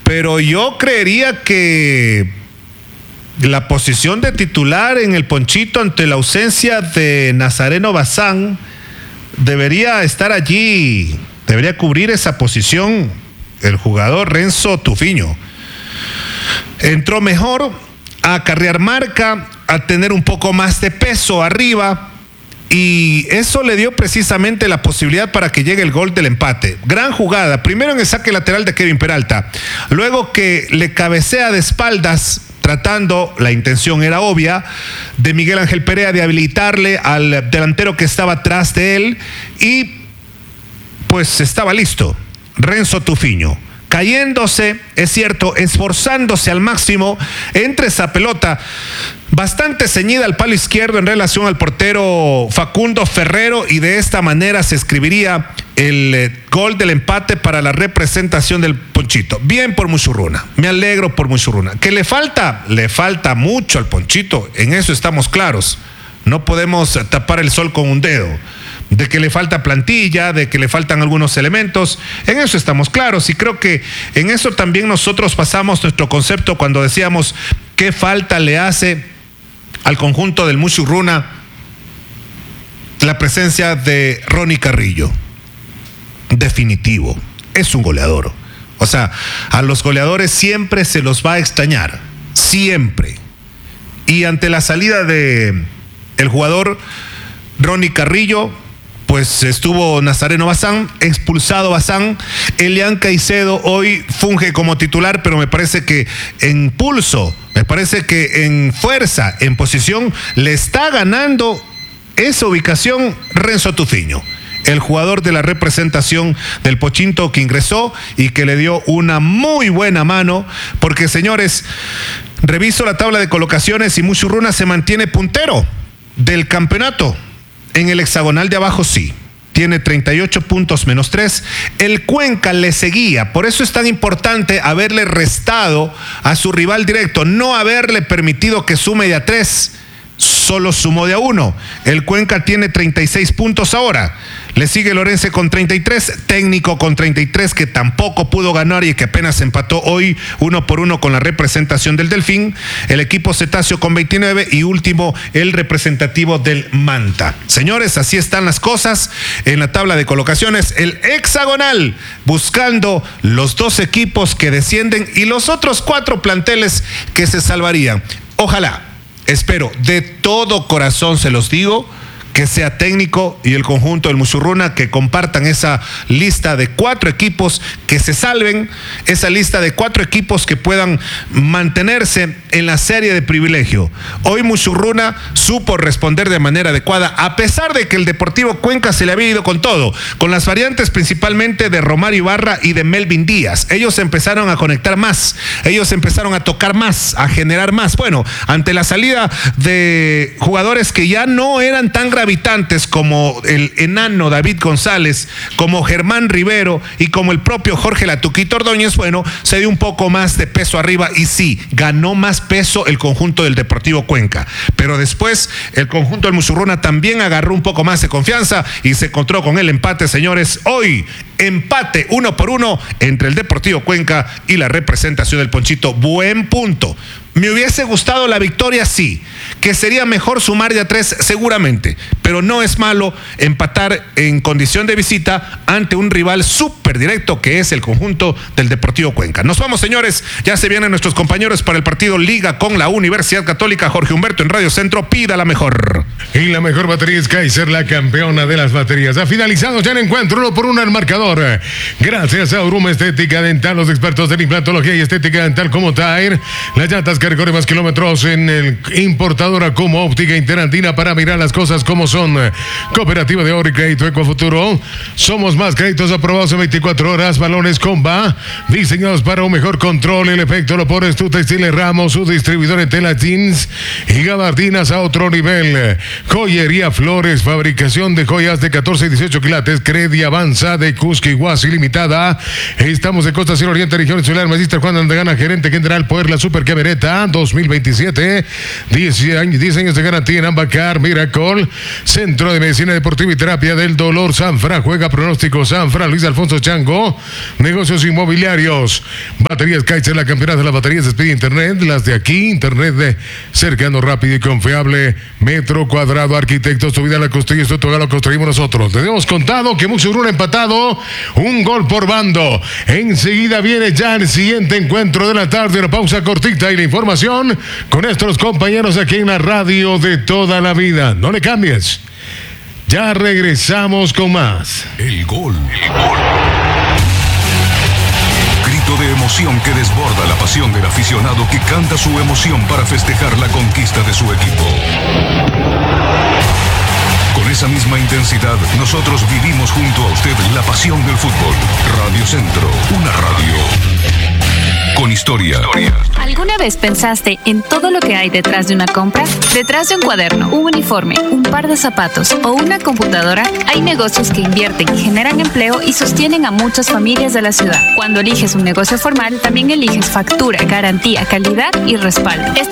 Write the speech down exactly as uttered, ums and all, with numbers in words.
pero yo creería que la posición de titular en el Ponchito ante la ausencia de Nazareno Bazán debería estar allí, debería cubrir esa posición el jugador Renzo Tufiño. Entró mejor a acarrear marca, a tener un poco más de peso arriba, y eso le dio precisamente la posibilidad para que llegue el gol del empate. Gran jugada, primero en el saque lateral de Kevin Peralta, luego que le cabecea de espaldas, tratando, la intención era obvia, de Miguel Ángel Perea de habilitarle al delantero que estaba atrás de él, y pues estaba listo Renzo Tufiño, cayéndose, es cierto, esforzándose al máximo entre esa pelota bastante ceñida al palo izquierdo en relación al portero Facundo Ferrero, y de esta manera se escribiría el eh, gol del empate para la representación del Ponchito. Bien por Muchurruna, me alegro por Muchurruna. ¿Que le falta? Le falta mucho al Ponchito, en eso estamos claros. No podemos tapar el sol con un dedo. De que le falta plantilla, de que le faltan algunos elementos, en eso estamos claros, y creo que en eso también nosotros pasamos nuestro concepto cuando decíamos qué falta le hace al conjunto del Muchurruna la presencia de Ronnie Carrillo. Definitivo, es un goleador. O sea, a los goleadores siempre se los va a extrañar, siempre. Y ante la salida de el jugador Ronnie Carrillo, pues estuvo Nazareno Bazán, expulsado Bazán. Elian Caicedo hoy funge como titular, pero me parece que en pulso, me parece que en fuerza, en posición, le está ganando esa ubicación Renzo Tufiño, el jugador de la representación del Ponchito que ingresó y que le dio una muy buena mano, porque señores, reviso la tabla de colocaciones y Muchurruna se mantiene puntero del campeonato. En el hexagonal de abajo sí, tiene treinta y ocho puntos menos tres. El Cuenca le seguía, por eso es tan importante haberle restado a su rival directo, no haberle permitido que sume de a tres, solo sumó de a uno. El Cuenca tiene treinta y seis puntos ahora. Le sigue Lorense con treinta y tres, Técnico con treinta y tres, que tampoco pudo ganar y que apenas empató hoy uno por uno con la representación del Delfín. El equipo Cetáceo con veintinueve y último el representativo del Manta. Señores, así están las cosas en la tabla de colocaciones. El hexagonal buscando los dos equipos que descienden y los otros cuatro planteles que se salvarían. Ojalá, espero, de todo corazón se los digo, que sea Técnico y el conjunto del Muchurruna que compartan esa lista de cuatro equipos que se salven, esa lista de cuatro equipos que puedan mantenerse en la serie de privilegio. Hoy Muchurruna supo responder de manera adecuada, a pesar de que el Deportivo Cuenca se le había ido con todo, con las variantes principalmente de Romario Ibarra y de Melvin Díaz. Ellos empezaron a conectar más, ellos empezaron a tocar más, a generar más. Bueno, ante la salida de jugadores que ya no eran tan gravitantes como el enano David González, como Germán Rivero y como el propio Jorge Latuquito Ordóñez, bueno, se dio un poco más de peso arriba y sí, ganó más peso el conjunto del Deportivo Cuenca, pero después el conjunto del Muchurruna también agarró un poco más de confianza y se encontró con el empate, señores. Hoy empate uno por uno entre el Deportivo Cuenca y la representación del Ponchito. Buen punto. Me hubiese gustado la victoria, sí. Que sería mejor sumar de a tres, seguramente. Pero no es malo empatar en condición de visita ante un rival súper directo que es el conjunto del Deportivo Cuenca. Nos vamos, señores. Ya se vienen nuestros compañeros para el partido Liga con la Universidad Católica. Jorge Humberto en Radio Centro, pida la mejor. Y la mejor batería es Kaiser, la campeona de las baterías. Ha finalizado ya el encuentro, uno por uno al marcador. Gracias a Uruma Estética Dental, los expertos de implantología y estética dental como Tire. Las llantas que recorren más kilómetros en el importadora como Óptica Interandina para mirar las cosas como son. Cooperativa de Ahorro y Crédito Ecofuturo. Somos más créditos aprobados en veinticuatro horas. Balones Comba, diseñados para un mejor control. El efecto lo pones tú, Textiles Ramos, su distribuidor en tela jeans y gabardinas a otro nivel. Joyería Flores, fabricación de joyas de catorce y dieciocho quilates. Credi Avanza de Cusquiguas Ilimitada. Estamos de Costa Sur Oriente, Región Insular. Magister Juan Andagana, gerente general Poder La Super Camereta. Toyota dos mil veintisiete. diez años de garantía en Ambacar, Miracle. Centro de Medicina Deportiva y Terapia del Dolor, Sanfra. Juega pronóstico Sanfra. Luis Alfonso Chango. Negocios inmobiliarios. Baterías Kaiser, la campeona de las baterías de Speed Internet. Las de aquí, Internet de cercano, rápido y confiable. Metro Cuadrado, Arquitectos. Tu vida la construyes, tu hogar lo construimos nosotros. Te hemos contado que Muxurún empatado. Un gol por bando. Enseguida viene ya el siguiente encuentro de la tarde. Una pausa cortita y la información con nuestros compañeros aquí en la radio de toda la vida. No le cambies. Ya regresamos con más. El gol. El gol. Grito de emoción que desborda la pasión del aficionado que canta su emoción para festejar la conquista de su equipo. Con esa misma intensidad, nosotros vivimos junto a usted la pasión del fútbol. Radio Centro, una radio con historia. ¿Alguna vez pensaste en todo lo que hay detrás de una compra? Detrás de un cuaderno, un uniforme, un par de zapatos o una computadora, hay negocios que invierten, generan empleo y sostienen a muchas familias de la ciudad. Cuando eliges un negocio formal, también eliges factura, garantía, calidad y respaldo. Este